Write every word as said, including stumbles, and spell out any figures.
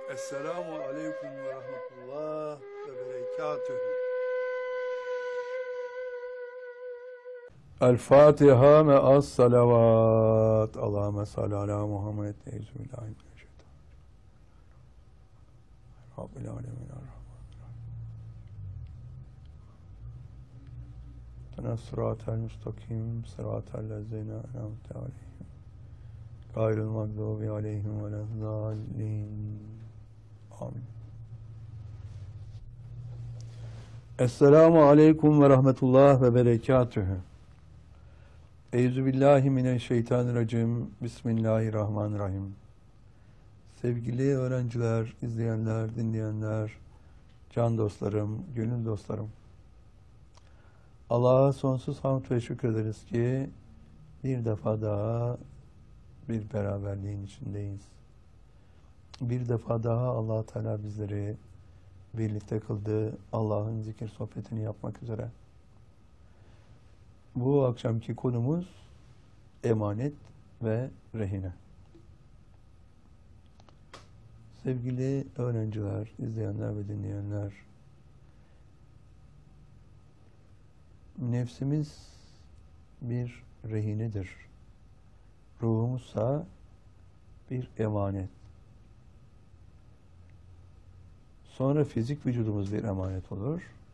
Esselamu aleyküm ve rahmetullah ve berekatühü. El Fatiha me'as salavat. Allahümme salli ala Muhammed. Euzubillahimineşşeytanirracim. Rabbil alemin. Sıratel müstakim, sıratel lezine en'amte aleyhim. Gayril mağdubi aleyhim ve lezzallin. Amin. Esselamu aleyküm ve rahmetullah ve berekatühü. Euzubillahimineşşeytanirracim. Bismillahirrahmanirrahim. Sevgili öğrenciler, izleyenler, dinleyenler, can dostlarım, gönül dostlarım. Allah'a sonsuz hamd ve şükrederiz ki bir defa daha bir beraberliğin içindeyiz. Bir defa daha Allah Teala bizleri birlikte kıldı. Allah'ın zikir sohbetini yapmak üzere. Bu akşamki konumuz emanet ve rehine. Sevgili öğrenciler, izleyenler ve dinleyenler, nefsimiz bir rehinedir. Ruhumuzsa bir emanet. Sonra fizik vücudumuz bir emanet olur.